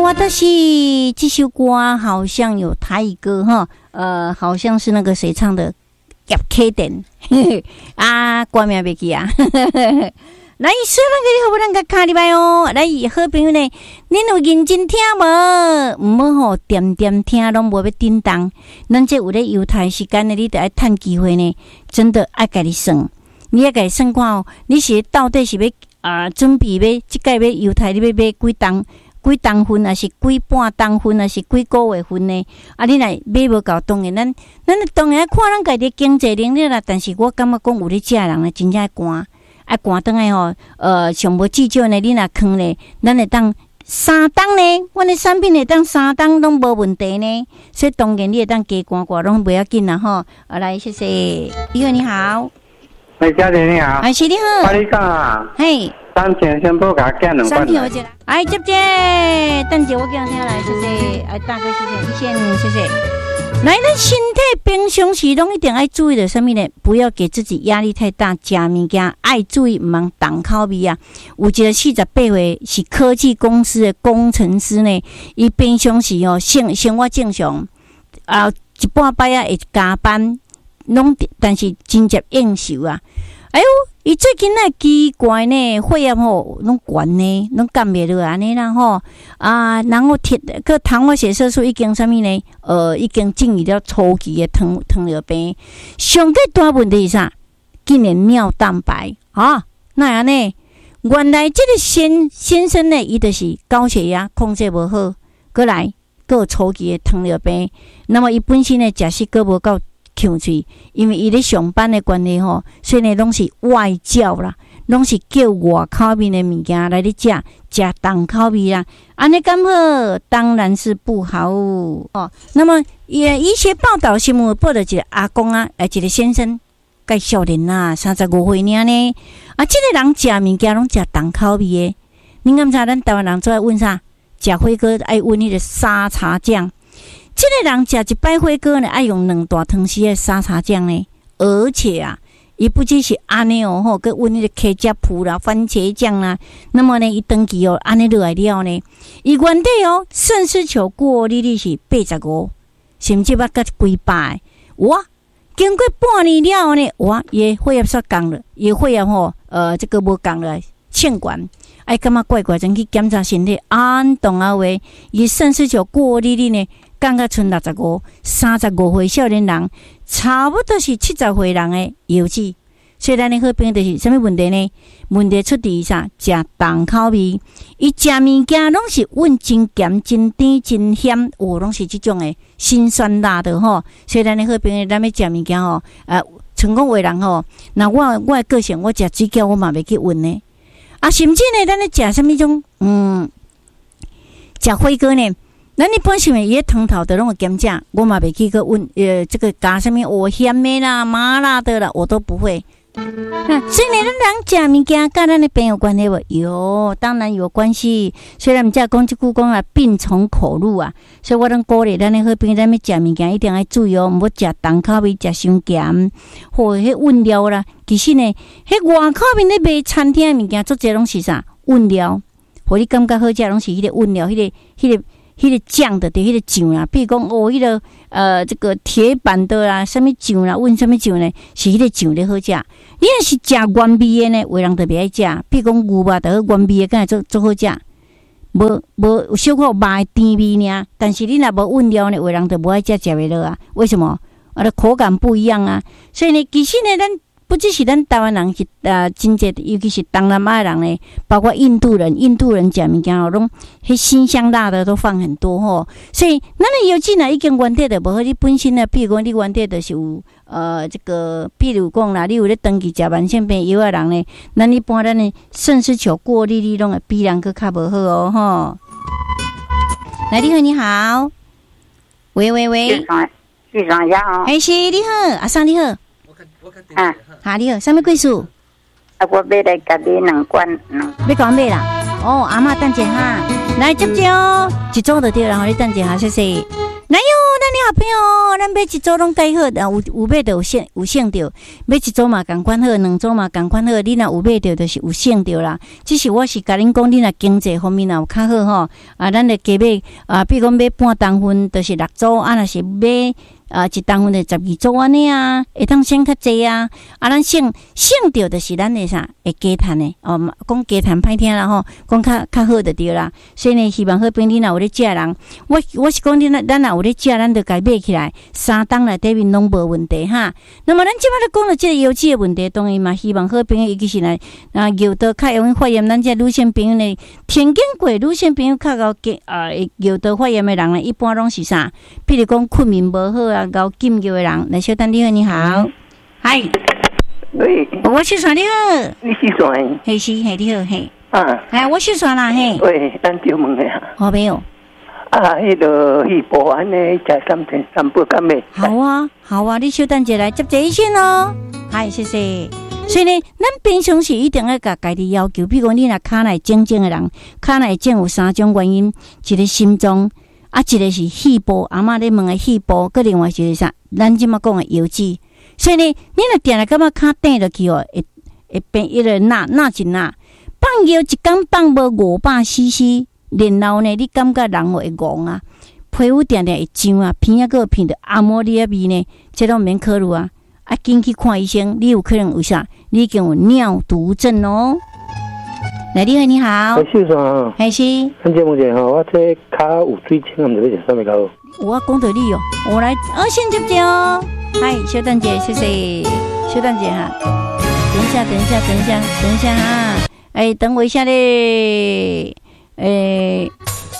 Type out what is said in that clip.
我的是这首歌好像有台语歌哈，好像是那个谁唱的，叶启田啊，歌名袂记啊。来，说咱个好不咱个卡礼拜哦。来，好朋友呢，恁有认真听无？唔好吼点点听，拢无要叮当。咱这有咧犹太时间呢，你得爱趁机会呢，真的爱家己算。你要家己算看哦，你是到底是要准备要即个要犹太，你要买几当份，还是几半当份，还是几个月份呢？啊，你若买无够，当然咱当然看咱家己经济能力啦。但是我感觉讲有咧食人呢，真正爱寒。啊，寒转来吼，上无至少呢，你若囥咧，咱会当3当呢，阮的产品会当3当拢无问题呢。所以当然你会当加寒寡拢不要紧啦吼。来，谢谢，你好，你好， 喂，小姐你好， 是你好， 你讲啊， 嘿 3件先不甲拣2罐。 3片我接，等者我叫听来，谢谢，大哥谢谢，谢谢。来，咱身体平常时拢一定爱注意的什么呢？不要给自己压力太大，食物件爱注意，唔通重口味啊。有一个48岁是科技公司的工程师呢，伊平常时生活正常，一半摆啊会加班，但是真接应酬啊。哎呦，伊最近呢奇怪呢，血压吼拢悬呢，拢降袂落安尼啦吼然后个糖化血色素已经啥物呢？已经进入了初期的糖尿病。上个大问题是啥？竟然尿蛋白那样呢？原来这个先生呢，伊就是高血压控制无好，过来个初期的糖尿病。那么伊本身呢，食食个无够。口嘴，因为伊咧上班的关系吼，所以呢拢是外教啦，拢是叫外口面的物件来咧食重口味啦，安尼敢好？当然是不好哦。那么一些报道新闻报道一个阿公啊，一个先生，介少年啊，35岁尔呢，这个人食物件拢食重口味的。恁敢知咱台湾人做爱问啥？食火锅爱问迄个沙茶酱。这个人食一摆火锅呢，爱用2大汤匙的沙茶酱呢，而且伊不只是安尼吼，佮温迄个茄汁铺啦、番茄酱啦，那么呢，伊长期安尼落来了呢，伊原底肾丝球过滤率是85，甚至捌到几百，哇！经过半年了呢，哇，伊血压煞降了，伊血压这个无降了，欠管。感觉怪怪，真去检查身体，动话，伊肾丝球过滤率呢？降到剩65，35岁少年人，差不多是70岁人的油脂。所以咱的好朋友就是什么问题呢？问题出伫啥？食重口味，伊食物件拢是温真咸、真甜、真咸，拢是这种的辛酸辣的吼。所以咱的好朋友，咱要食物件成功为人吼。那我的个性，我食水饺我嘛袂去温呢。甚至呢，咱咧食什么种食火锅呢？咱一般是咪伊汤头的拢会减价，我嘛袂去个问这个加什么蚵咸的啦、麻辣的啦，我都不会。所以呢，咱人食物件跟咱的病有关系无？有，当然有关系。虽然毋只讲即句讲病从口入啊，所以我拢鼓励咱的好朋友，咱要食物件一定要注意哦，毋好食重口味、食伤咸，或迄温料啦。其实呢，迄外口面咧卖餐厅的物件，足侪拢是啥温料，互你感觉好食，拢是迄个温料，迄个酱的，迄个酱啦，比如讲迄个这个铁板的啦，什么酱啦，问什么酱呢？是迄个酱咧好食。你若是食原味的呢，有人特别爱食，比如讲牛肉，就原味的，敢会做好食。无小可肉的甜味尔，但是你若无温料呢，有人就无爱食袂落啊。为什么？口感不一样啊。所以呢，其实呢，咱不只是咱台湾人是真济，尤其是东南亚人呢，包括印度人食物件拢迄辛香辣的都放很多吼。所以咱的油脂呢，已经原底的无好，你本身呢，比如讲你原底就是有这个，比如讲啦，你有咧长期食慢性病药的人呢，咱一般咱的肾丝球过滤率拢会比人佫较无好哦吼。来，你好，喂， 市场好， 是你好，阿桑你好。你好，什么贵数？ 我买来家己2罐， 要甲我买啦？阿嬷等者哈，来接哦，一组就对了，你等者哈，谢谢。来哟， 咱的好朋友，咱买一组拢介好，有买着有省着，买一组嘛共款好，两组嘛共款好。你若有买着，就是有省着啦。只是我是甲恁讲，你若经济方面若有较好吼，咱就加买比如讲买半当份，就是6组若是买。一当份的12组安尼啊，会当省较济啊。咱省着就是咱的啥会加赚的哦，讲加赚歹听啦吼，讲较好就对啦。所以呢，希望好朋友你若有咧食人，我是讲你咱若有咧食，咱就家买起来，3档内底面拢无问题哈。那么咱即摆咧讲到即个油脂的问题，当然嘛，希望好朋友尤其是来尿道较容易发炎，咱即女性朋友呢，天经过女性朋友较高尿道发炎的人呢，一般拢是啥？比如讲困眠无好啊。搞金牛的人，来小丹你好，你好，嗨， 喂， 我是算你好， 你是算？ 嘿是嘿你好嘿，我是算啦嘿， 喂，咱就问下， 好没有？ 迄个去保安呢，食3不干咩？ 好啊，你小丹姐来接一先咯，嗨，谢谢。所以呢，咱平常时一定要甲家己要求，比如讲你若骹内肿的人，骹内肿有3种原因，一个心脏。一个是细胞，阿嬷咧问的细胞，佮另外就是啥？咱即马讲的油脂。所以呢，你若定来感觉骹顶落去哦，会变一个钠一钠。放药一工放无500cc， 然后呢，你感觉人会戆啊，皮肤定定会痒啊，鼻仔个闻到阿摩尼亚味呢，这拢免考虑啊。紧去看医生，你有可能为啥？你已经有尿毒症哦。来，你好， 是啥？ 还是？ 咱这问者吼，我这骹有水清，毋知要食啥物较好。 我讲道理哦，我来先接哦。嗨，小蛋姐，谢谢，小蛋姐哈。等一下哈。等我一下嘞。